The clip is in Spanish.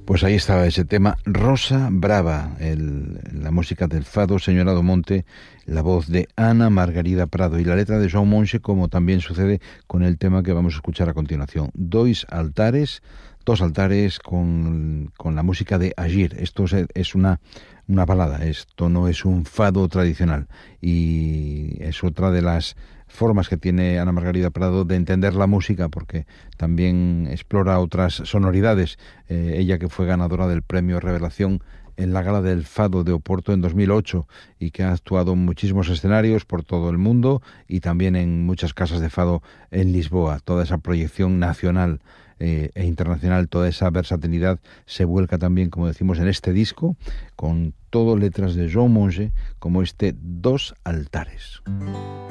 Pues ahí estaba ese tema, Rosa Brava, la música del fado Señorado Monte, la voz de Ana Margarida Prado y la letra de João Monche, como también sucede con el tema que vamos a escuchar a continuación. Dos altares con la música de Agir. Esto es una balada, esto no es un fado tradicional y es otra de las formas que tiene Ana Margarida Prado de entender la música, porque también explora otras sonoridades. Ella, que fue ganadora del premio Revelación en la Gala del Fado de Oporto en 2008 y que ha actuado en muchísimos escenarios por todo el mundo y también en muchas casas de fado en Lisboa. Toda esa proyección nacional e internacional, toda esa versatilidad se vuelca también, como decimos, en este disco, con todo letras de João Monge, como este Dos altares.